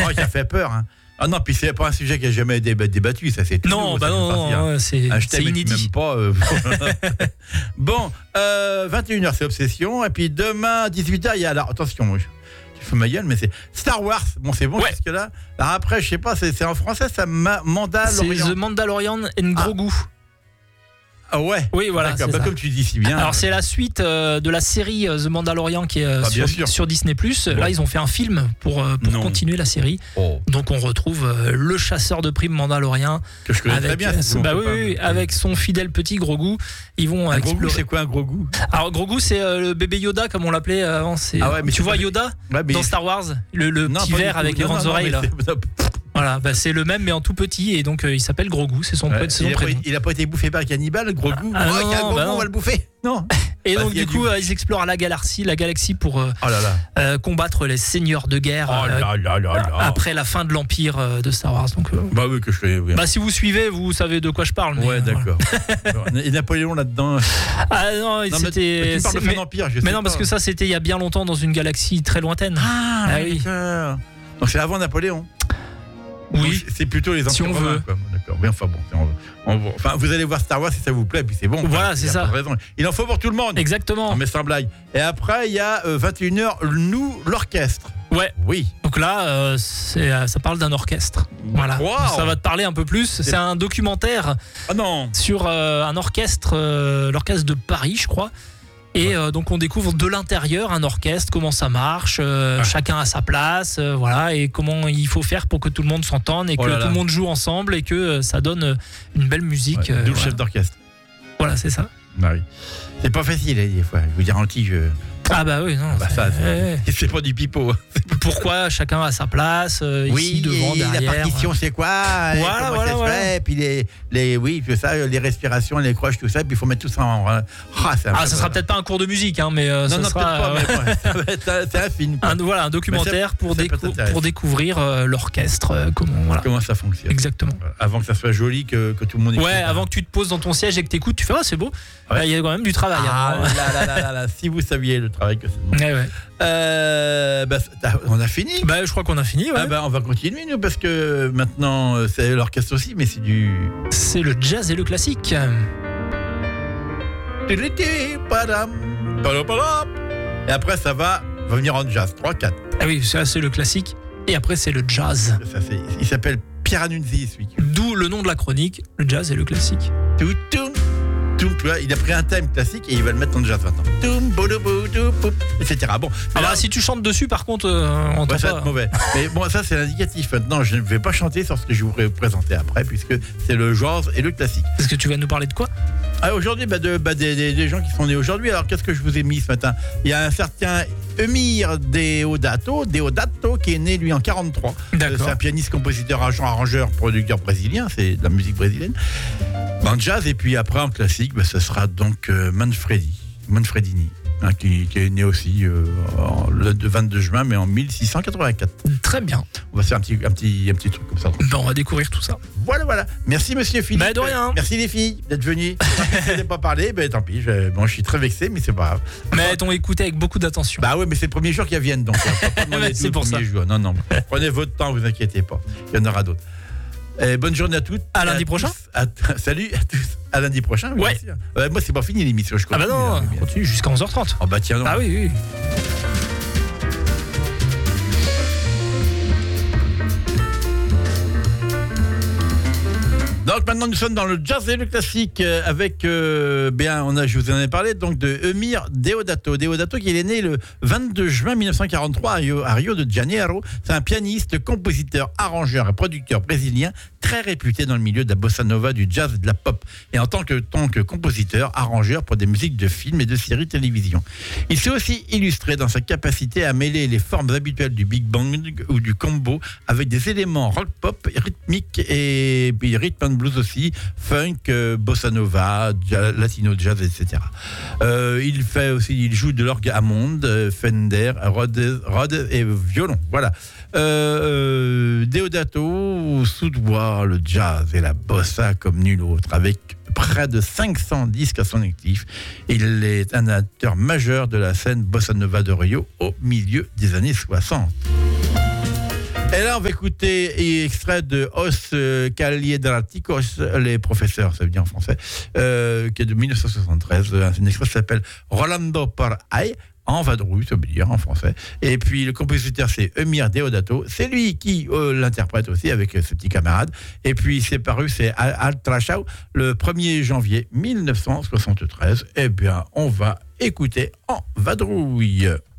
Oh, ça fait peur, hein. Ah non, puis c'est pas un sujet qui a jamais été débattu, ça c'est tout. Non, c'est inédit. Même pas. Bon, 21h c'est Obsession, et puis demain 18h il y a attention, je fais ma gueule, mais c'est Star Wars. Bon, c'est bon jusque là. Alors après, je sais pas, c'est en français, ça Mandalorian. C'est The Mandalorian and Grogu. Ah ouais. Oui, voilà. D'accord, comme tu dis si bien. Alors c'est la suite de la série The Mandalorian qui est sur Disney+. Bon. Là, ils ont fait un film pour continuer la série. Oh. Donc on retrouve le chasseur de primes mandalorien que je connais très bien. Avec son fidèle petit Grogu. Ils vont Grogu, c'est quoi un Grogu? Alors Grogu, c'est le bébé Yoda comme on l'appelait avant. Mais tu vois Yoda dans Star Wars, le petit vert avec les grandes oreilles là. Voilà, c'est le même mais en tout petit et donc il s'appelle Grogu, c'est son prénom. Il a pas été bouffé par un cannibale, Grogu. On va le bouffer. Non. Et donc du coup ils explorent la galaxie pour combattre les seigneurs de guerre après la fin de l'empire de Star Wars. Donc bah oui que je connais. Oui. Bah si vous suivez, vous savez de quoi je parle. Mais, ouais, d'accord. Et Napoléon là-dedans. Ah non, c'était. Tu parles de fin d'empire, je sais. Mais non, parce que ça c'était il y a bien longtemps dans une galaxie très lointaine. Ah oui. Donc c'est avant Napoléon. Oui, c'est plutôt les anciens romains. D'accord. Oui, enfin bon, enfin vous allez voir Star Wars si ça vous plaît, puis c'est bon. Voilà, c'est ça. Il en faut pour tout le monde. Exactement. Mais sans blague. Et après il y a 21h, l'orchestre. Ouais. Oui. Donc là, ça parle d'un orchestre. Voilà. Wow. Ça va te parler un peu plus. C'est un documentaire sur un orchestre, l'orchestre de Paris, je crois. Et donc on découvre de l'intérieur un orchestre, comment ça marche, chacun à sa place, voilà, et comment il faut faire pour que tout le monde s'entende et que tout le monde joue ensemble et que ça donne une belle musique. D'où le chef d'orchestre. Voilà, c'est ça. Bah oui. C'est pas facile des fois. Je vous garantis. Ah bah oui, non. C'est pas du pipeau. Pourquoi chacun a sa place, ici, devant, derrière. La partition, c'est quoi? Voilà. Et puis les respirations, les croches, tout ça. Puis il faut mettre tout ça en. Ça sera peut-être pas un cours de musique, hein, mais ça sera. C'est un film. Un documentaire pour découvrir l'orchestre. Comment ça fonctionne. Exactement. Avant que ça soit joli, que tout le monde écoute. Ouais, avant que tu te poses dans ton siège et que tu écoutes, tu fais c'est beau. Il y a quand même du travail. Là, si vous saviez le travail que c'est. Ouais. On a fini. Je crois qu'on a fini. Ouais. On va continuer nous parce que maintenant c'est l'orchestre aussi, mais c'est le jazz et le classique. Et après ça va venir en jazz 3-4. Ah oui, ça c'est le classique et après c'est le jazz. Il s'appelle Pierre Annunzi, celui. D'où le nom de la chronique, le jazz et le classique. Tu vois, il a pris un thème classique et il va le mettre en jazz maintenant. Etc. Bon, si tu chantes dessus, par contre, on t'entend ça va être mauvais. Mais bon, ça c'est l'indicatif. Maintenant, je ne vais pas chanter sur ce que je vous présenter après, puisque c'est le jazz et le classique. Est-ce que tu vas nous parler de quoi? Aujourd'hui, des gens qui sont nés aujourd'hui. Alors, qu'est-ce que je vous ai mis ce matin? Il y a un certain Eumir Deodato qui est né lui en 43. C'est un pianiste, compositeur, arrangeur, producteur brésilien. C'est de la musique brésilienne. En jazz, et puis après en classique, ce sera donc Manfredini, qui est né aussi le 22 juin, mais en 1684. Très bien. On va faire un petit truc comme ça. On va découvrir tout ça. Voilà. Merci monsieur Philippe. De rien. Merci les filles d'être venues. Je n'ai pas parlé, tant pis. Je suis très vexé, mais c'est pas grave. Mais elles t'ont écouté avec beaucoup d'attention. Bah ouais, mais c'est le premier jour qu'elles viennent, donc c'est pour ça. Jour. Non. Prenez votre temps, vous inquiétez pas. Il y en aura d'autres. Bonne journée à toutes. À lundi prochain. Salut à tous. À lundi prochain. Ouais. Moi, c'est pas fini l'émission. Je continue. On continue jusqu'à 11h30. Oh tiens. Non. Ah oui. Donc maintenant nous sommes dans le jazz et le classique avec je vous en ai parlé donc de Eumir Deodato qui est né le 22 juin 1943 à Rio de Janeiro. C'est un pianiste, compositeur, arrangeur et producteur brésilien très réputé dans le milieu de la bossa nova, du jazz et de la pop, et en tant que compositeur, arrangeur pour des musiques de films et de séries télévision. Il s'est aussi illustré dans sa capacité à mêler les formes habituelles du big band ou du combo avec des éléments rock pop, rythmique et puis rhythm and blues aussi, funk, bossa nova, latino jazz, etc. Il joue de l'orgue Hammond, Fender, Rhodes et violon. Voilà. Deodato soudoie le jazz et la bossa comme nul autre, avec près de 500 disques à son actif. Il est un acteur majeur de la scène bossa nova de Rio au milieu des années 60. Et là, on va écouter extrait de Os Caliedraticos, les professeurs, ça veut dire en français, qui est de 1973. Un extrait qui s'appelle Rolando par Ay, en vadrouille, ça veut dire en français. Et puis le compositeur, c'est Emir Deodato. C'est lui qui l'interprète aussi avec ses petits camarades. Et puis c'est paru, c'est Altrachau, le 1er janvier 1973. Eh bien, on va écouter en vadrouille.